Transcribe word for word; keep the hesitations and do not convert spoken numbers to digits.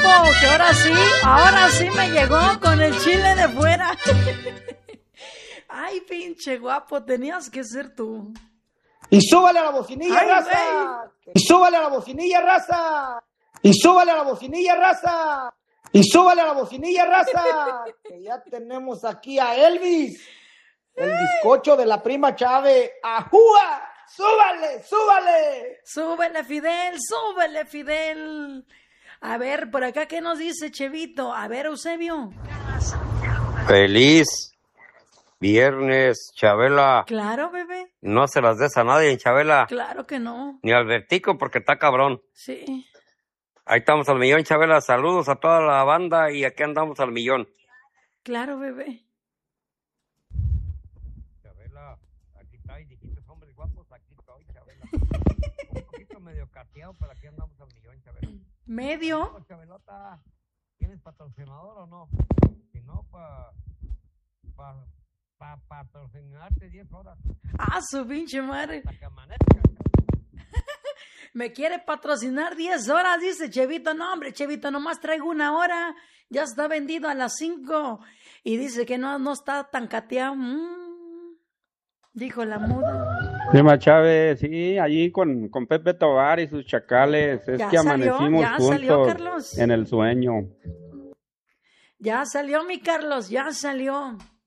que ahora sí, ahora sí me llegó con el chile de fuera. Ay, pinche guapo, tenías que ser tú. Y súbale a la bocinilla, Ay, raza. Y súbale a la bocinilla, raza. Y súbale a la bocinilla, raza. Y súbale a la bocinilla, raza. Que ya tenemos aquí a Elvis, el bizcocho de la prima Chávez. ¡Ajúa! ¡Súbale, súbale! Súbele, Fidel, súbele, Fidel. A ver, por acá, ¿qué nos dice Chevito? A ver, Eusebio. Feliz viernes, Chabela. Claro, bebé. No se las des a nadie, Chabela. Claro que no. Ni al Vertico porque está cabrón. Sí. Ahí estamos al millón, Chabela. Saludos a toda la banda y aquí andamos al millón. Claro, bebé. Chabela, aquí está y dijiste hombres guapos, aquí estoy, Chabela. Un poquito medio cateado, pero aquí andamos al millón, Chabela. ¿Medio? No, Chabelota, ¿tienes patrocinador o no? Si no, para pa, pa, pa patrocinarte diez horas. Ah, su pinche madre. Hasta que amanezca. Me quiere patrocinar diez horas, dice Chevito. No, hombre, Chevito, nomás traigo una hora. Ya está vendido a las cinco. Y dice que no, no está tan cateado. Mm, dijo la muda. Prima Chávez, sí, allí con, con Pepe Tobar y sus chacales. Es Ya que salió, amanecimos ya juntos salió, Carlos. en el sueño. Ya salió, mi Carlos, ya salió.